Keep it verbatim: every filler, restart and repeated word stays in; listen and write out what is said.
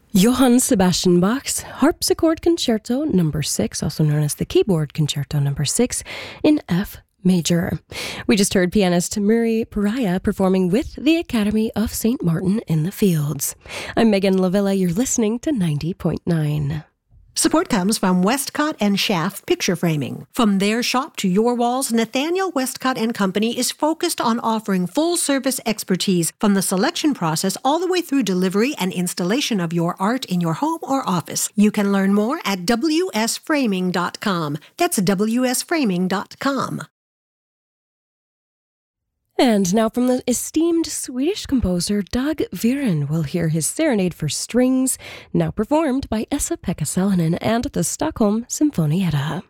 Johann Sebastian Bach's Harpsichord Concerto number six, also known as the Keyboard Concerto number six, in F major. We just heard pianist Murray Pariah performing with the Academy of Saint Martin in the Fields. I'm Megan Lavilla. You're listening to ninety point nine. Support comes from Westcott and Schaff Picture Framing. From their shop to your walls, Nathaniel Westcott and Company is focused on offering full-service expertise from the selection process all the way through delivery and installation of your art in your home or office. You can learn more at w s framing dot com. That's w s framing dot com. And now from the esteemed Swedish composer Dag Viren, we'll hear his Serenade for Strings, now performed by Esa-Pekka Salonen and the Stockholm Symfonietta.